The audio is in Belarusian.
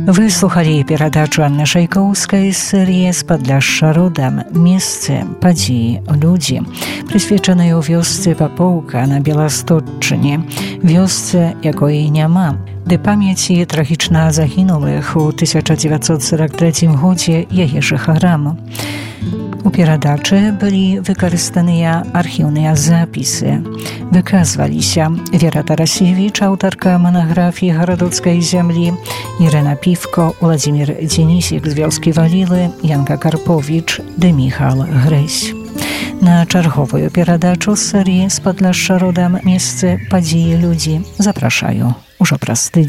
Вы слухали перадачу Анны Шайкоўскай з серыі «З Падляшша родам. Месцы, падзеі, людзі», прысвечанай у вёсцы Папоўка на Беластотчыне, вёсцы, якой няма, ды памяці трагічна загінулых у 1943 годзе яе жыхарам. У перадачы былі выкарыстаныя архіўныя запісы. Выказваліся Вера Тарасевіч, аўтарка манаграфіі гарадоцкай зямлі, Ірына Півко, Уладзімір Дзенісік з вёскі Валілы, Янка Карповіч ды Міхал Грэсь. На чарговую перадачу з серыі «З Падляшша родам. Месцы, падзеі, людзі» запрашаю ўжо праз тыдзень.